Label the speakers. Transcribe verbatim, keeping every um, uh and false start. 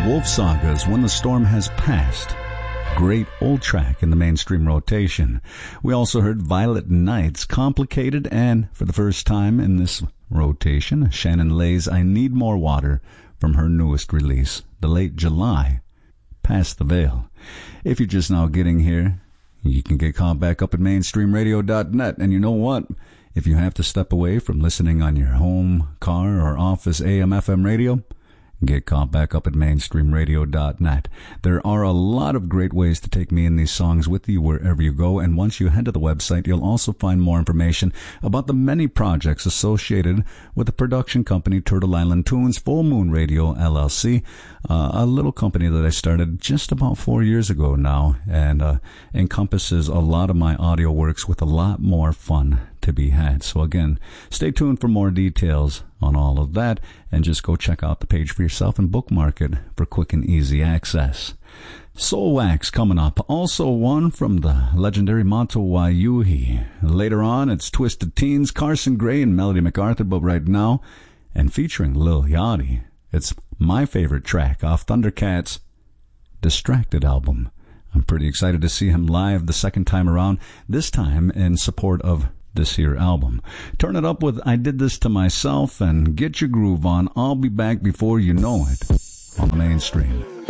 Speaker 1: Wolf Sagas, When the Storm Has Passed. Great old track in the mainstream rotation. We also heard Violet Nights, Complicated, and for the first time in this rotation, Shannon Lay's I Need More Water from her newest release, The Late July, Past the Veil. If you're just now getting here, you can get caught back up at mainstream radio dot net, and you know what? If you have to step away from listening on your home, car, or office A M F M radio, get caught back up at mainstream radio dot net. There are a lot of great ways to take me and these songs with you wherever you go, and once you head to the website, you'll also find more information about the many projects associated with the production company Turtle Island Tunes, Full Moon Radio, L L C, uh, a little company that I started just about four years ago now, and uh, encompasses a lot of my audio works with a lot more fun to be had. So again, stay tuned for more details on all of that, and just go check out the page for yourself and bookmark it for quick and easy access. Soul Wax coming up, also one from the legendary Monto Wayuhi. Later on, it's Twisted Teens, Carson Gray and Melody MacArthur, but right now, and featuring Lil Yachty, it's my favorite track off Thundercats' Distracted album. I'm pretty excited to see him live the second time around, this time in support of this here album. Turn it up with I Did This to Myself and get your groove on. I'll be back before you know it on the mainstream.